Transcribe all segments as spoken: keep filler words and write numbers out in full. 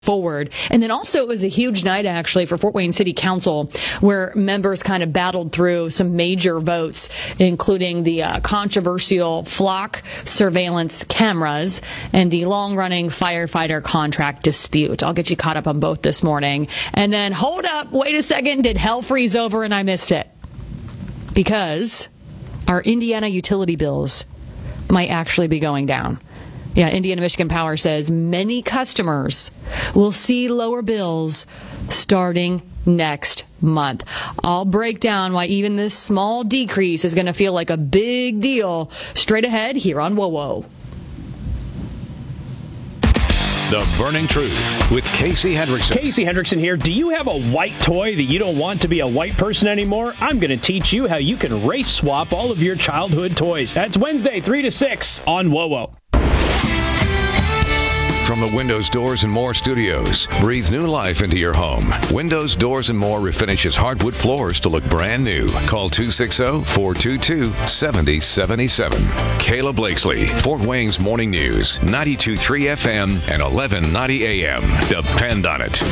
forward. And then also it was a huge night actually for Fort Wayne City Council, where members kind of battled through some major votes, including the uh, controversial flock surveillance cameras and the long-running firefighter contract dispute. I'll get you caught up on both this morning. And then hold up, wait a second, did hell freeze over and I missed it? Because our Indiana utility bills might actually be going down. Yeah, Indiana Michigan Power says many customers will see lower bills starting next month. I'll break down why even this small decrease is going to feel like a big deal straight ahead here on Whoa Whoa. The Burning Truth with Casey Hendrickson. Casey Hendrickson here. Do you have a white toy that you don't want to be a white person anymore? I'm going to teach you how you can race swap all of your childhood toys. That's Wednesday, three to six on Whoa Whoa. From the Windows, Doors, and More studios, breathe new life into your home. Windows, Doors, and More refinishes hardwood floors to look brand new. Call two six zero, four two two, seven zero seven seven. Kayla Blakesley, Fort Wayne's Morning News, ninety-two point three F M and eleven ninety A M. Depend on it.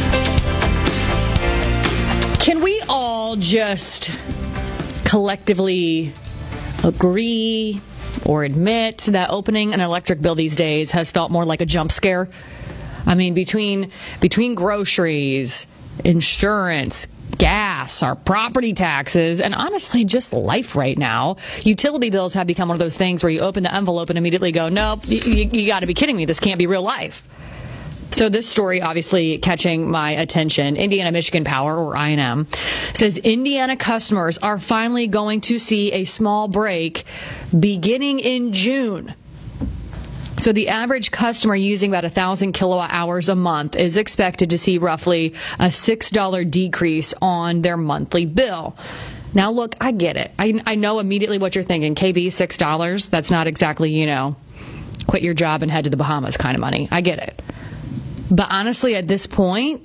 Can we all just collectively agree or admit that opening an electric bill these days has felt more like a jump scare? I mean, between between groceries, insurance, gas, our property taxes, and honestly, just life right now, utility bills have become one of those things where you open the envelope and immediately go, nope, you, you got to be kidding me. This can't be real life. So this story, obviously catching my attention, Indiana Michigan Power, or I N M, says Indiana customers are finally going to see a small break beginning in June. So the average customer using about one thousand kilowatt hours a month is expected to see roughly a six dollars decrease on their monthly bill. Now, look, I get it. I, I know immediately what you're thinking. K B, six dollars? That's not exactly, you know, quit your job and head to the Bahamas kind of money. I get it. But honestly, at this point,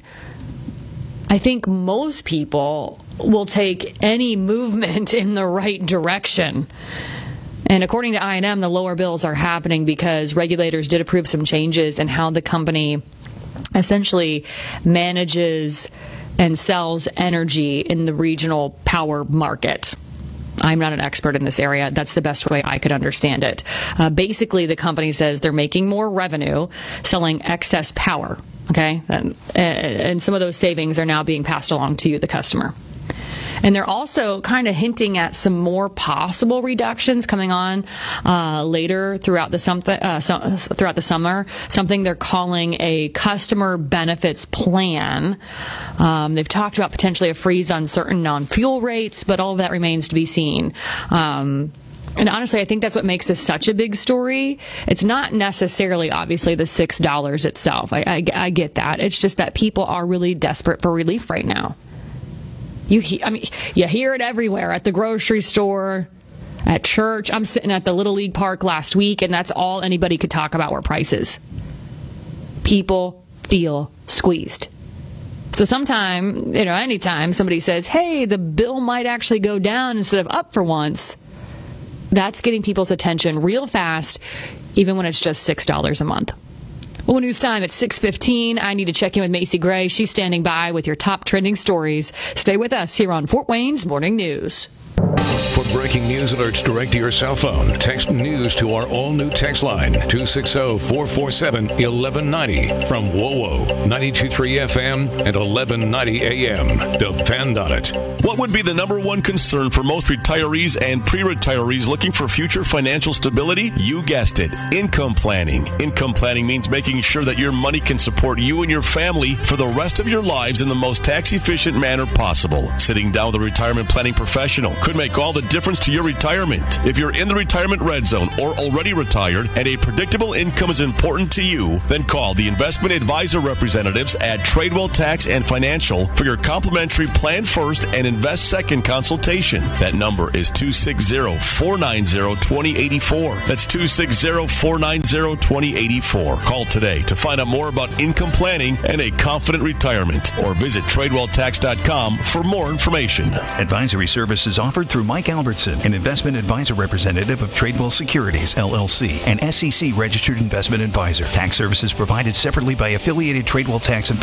I think most people will take any movement in the right direction. And according to I N M, the lower bills are happening because regulators did approve some changes in how the company essentially manages and sells energy in the regional power market. I'm not an expert in this area. That's the best way I could understand it. Uh, basically, the company says they're making more revenue selling excess power, okay? And, and some of those savings are now being passed along to you, the customer. And they're also kind of hinting at some more possible reductions coming on uh, later throughout the something uh, so, throughout the summer. Something they're calling a customer benefits plan. Um, they've talked about potentially a freeze on certain non-fuel rates, but all of that remains to be seen. Um, And honestly, I think that's what makes this such a big story. It's not necessarily, obviously, the six dollars itself. I, I, I get that. It's just that people are really desperate for relief right now. You, he- I mean, you hear it everywhere, at the grocery store, at church. I'm sitting at the Little League Park last week, and that's all anybody could talk about were prices. People feel squeezed. So sometime, you know, anytime somebody says, hey, the bill might actually go down instead of up for once, that's getting people's attention real fast, even when it's just six dollars a month. Well, news time at six fifteen. I need to check in with Macy Gray. She's standing by with your top trending stories. Stay with us here on Fort Wayne's Morning News. For breaking news alerts direct to your cell phone, text news to our all-new text line, two six zero, four four seven, one one nine zero. From Whoa Whoa, ninety-two point three F M and eleven ninety A M. Depend on it. What would be the number one concern for most retirees and pre-retirees looking for future financial stability? You guessed it, income planning. Income planning means making sure that your money can support you and your family for the rest of your lives in the most tax-efficient manner possible. Sitting down with a retirement planning professional could make all the difference to your retirement. If you're in the retirement red zone or already retired and a predictable income is important to you, then call the investment advisor representatives at Tradewell Tax and Financial for your complimentary Plan First and Invest Second consultation. That number is two six zero, four nine zero, two zero eight four. That's two six zero, four nine zero, two zero eight four. Call today to find out more about income planning and a confident retirement, or visit Tradewell Tax dot com for more information. Advisory services offered through Mike Albertson Robertson, an investment advisor representative of Tradewell Securities, L L C, an S E C registered investment advisor. Tax services provided separately by affiliated Tradewell Tax and